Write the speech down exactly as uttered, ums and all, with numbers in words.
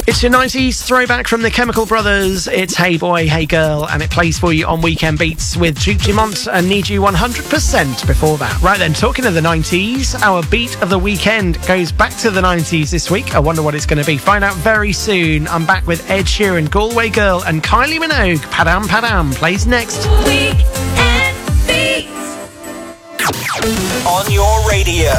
It's your nineties throwback from the Chemical Brothers. It's Hey Boy, Hey Girl, and it plays for you on Weekend Beats with Duke Dumont and Need You one hundred percent before that. Right then, talking of the nineties, our beat of the weekend goes back to the nineties this week. I wonder what it's going to be. Find out very soon. I'm back with Ed Sheeran, Galway Girl, and Kylie Minogue. Padam Padam plays next. Weekend Beats. On your radio.